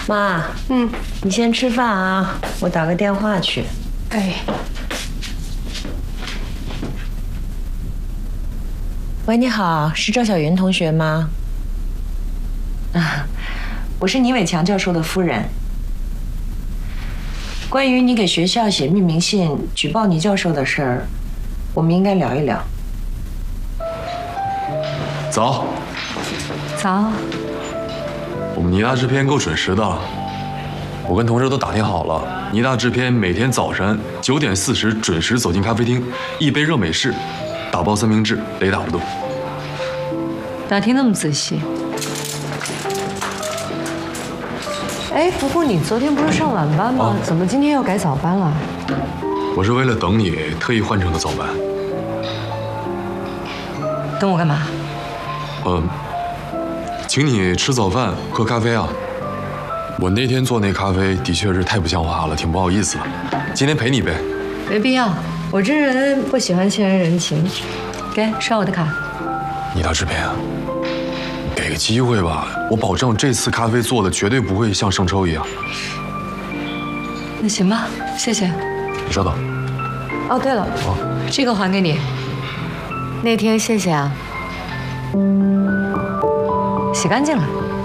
妈，你先吃饭啊，我打个电话去。 哎， 喂，你好，是赵小云同学吗？啊，我是倪伟强教授的夫人。关于你给学校写匿名信举报倪教授的事儿，我们应该聊一聊。 早， 早。 我们倪大制片够准时的，我跟同事都打听好了，倪大制片每天早晨9点40准时走进咖啡厅，一杯热美式，打包三明治，雷打不动。 打听那么仔细。哎，不过你昨天不是上晚班吗？怎么今天要改早班了？ 我是为了等你，特意换成的早班。 等我干嘛？ 请你吃早饭喝咖啡啊。我那天做那咖啡的确是太不像话了，挺不好意思的。今天陪你呗。 没必要，我这人不喜欢欠人人情。给，刷我的卡。 倪大制片啊，给个机会吧，我保证这次咖啡做的绝对不会像生抽一样。 那行吧，谢谢。 你稍等。 哦，对了，这个还给你。那天谢谢啊。洗干净了。